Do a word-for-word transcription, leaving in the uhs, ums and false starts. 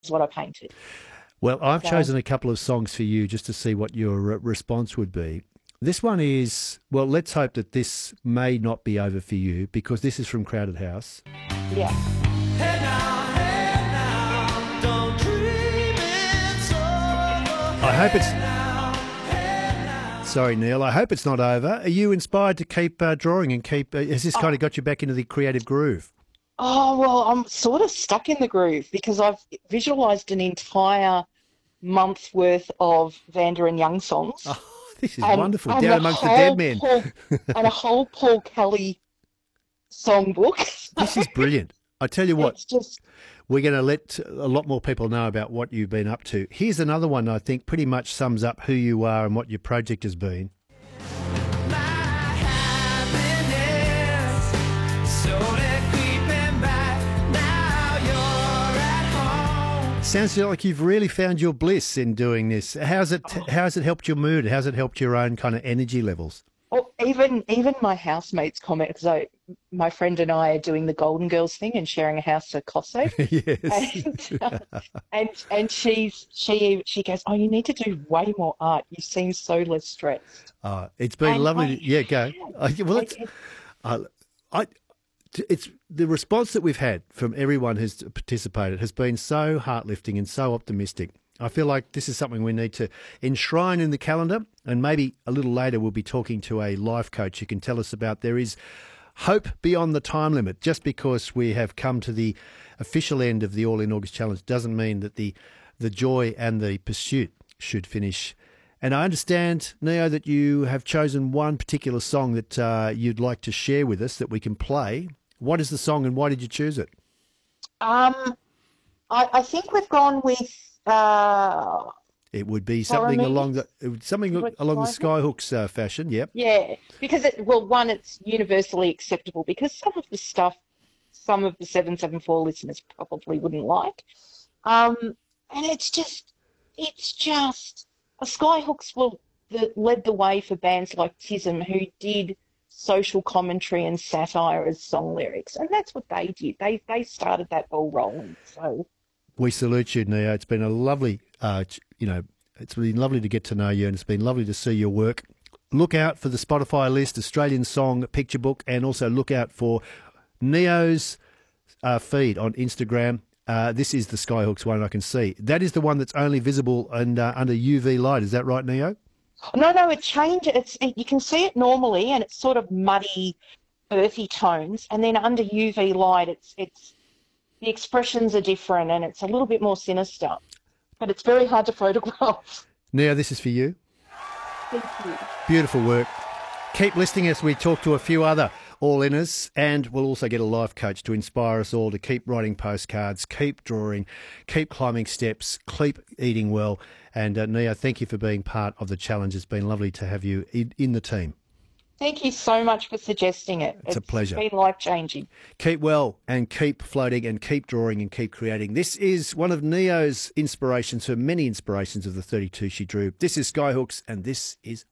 what I painted. Well, I've So, chosen a couple of songs for you just to see what your uh, response would be. This one is, well, let's hope that this may not be over for you because this is from Crowded House. yeah. Hey now, hey now, don't dream it's over. I hope it's, Hey now. sorry, Neil, I hope it's not over. Are you inspired to keep uh, drawing and keep, uh, has this kind of got you back into the creative groove? Oh, well, I'm sort of stuck in the groove because I've visualized an entire month's worth of Vanda and Young songs Oh, this is and, wonderful. and Down a amongst the dead whole men. Paul, and a whole Paul Kelly songbook. This is brilliant. I tell you what, It's just, we're going to let a lot more people know about what you've been up to. Here's another one I think pretty much sums up who you are and what your project has been. My happiness slowly creeping back. Now you're at home. Sounds like you've really found your bliss in doing this. How's it? How's it helped your mood? How's it helped your own kind of energy levels? oh, even even my housemates comment because I, my friend and I are doing the Golden Girls thing and sharing a house at Cosso. Yes. And, uh, and and she's she she goes, oh, you need to do way more art. You seem so less stressed. Uh, it's been And lovely. I To, yeah, go. have. Uh, well, It, it's, it, uh, I. It's the response that we've had from everyone who's participated has been so heartlifting and so optimistic. I feel like this is something we need to enshrine in the calendar, and maybe a little later we'll be talking to a life coach who can tell us about there is hope beyond the time limit. Just because we have come to the official end of the All in August Challenge doesn't mean that the the joy and the pursuit should finish. And I understand, Neo, that you have chosen one particular song that uh, you'd like to share with us that we can play. What is the song and why did you choose it? um, I I think we've gone with uh It would be horror something movies. along the it would- something What, along the Skyhook? Skyhooks uh, fashion. Yep. Yeah, because it well, one, it's universally acceptable because some of the stuff some of the seven seven four listeners probably wouldn't like. Um, and it's just it's just a Skyhooks will that led the way for bands like Tism who did social commentary and satire as song lyrics, and that's what they did. They they started that ball rolling. So We salute you, Neo. It's been a lovely, uh, ch- you know, it's been lovely to get to know you, and it's been lovely to see your work. Look out for the Spotify list, Australian Song Picture Book, and also look out for Neo's uh, feed on Instagram. Uh, this is the Skyhooks one I can see. That is the one that's only visible and uh, under U V light. Is that right, Neo? no, no, it changes. It's it, you can see it normally, and it's sort of muddy, earthy tones, and then under U V light, it's it's the expressions are different, and it's a little bit more sinister. But it's very hard to photograph. Neo, this is for you. Thank you. Beautiful work. Keep listening as we talk to a few other all-inners, and we'll also get a life coach to inspire us all to keep writing postcards, keep drawing, keep climbing steps, keep eating well. And uh, Neo, thank you for being part of the challenge. It's been lovely to have you in, in the team. Thank you so much for suggesting it. It's a pleasure. It's been life-changing. Keep well and keep floating and keep drawing and keep creating. This is one of Neo's inspirations, her many inspirations of the thirty-two she drew. This is Skyhooks, and this is